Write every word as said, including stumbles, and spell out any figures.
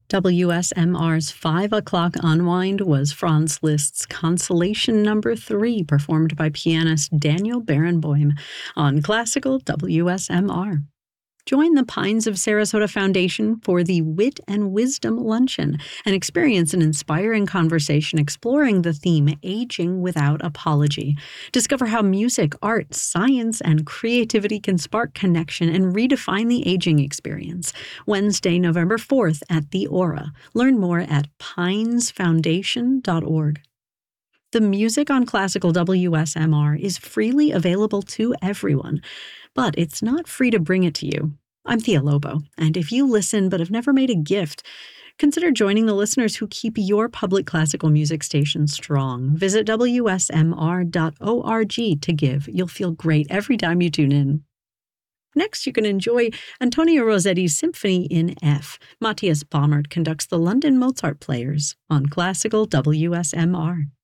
W S M R's five o'clock Unwind was Franz Liszt's Consolation Number three, performed by pianist Daniel Barenboim on Classical W S M R. Join the Pines of Sarasota Foundation for the Wit and Wisdom Luncheon and experience an inspiring conversation exploring the theme Aging Without Apology. Discover how music, art, science, and creativity can spark connection and redefine the aging experience. Wednesday, November fourth at the Aura. Learn more at pines foundation dot org. The music on Classical W S M R is freely available to everyone, but it's not free to bring it to you. I'm Thea Lobo, and if you listen but have never made a gift, consider joining the listeners who keep your public classical music station strong. Visit W S M R dot org to give. You'll feel great every time you tune in. Next, you can enjoy Antonio Rossetti's Symphony in F. Matthias Baumert conducts the London Mozart Players on Classical W S M R.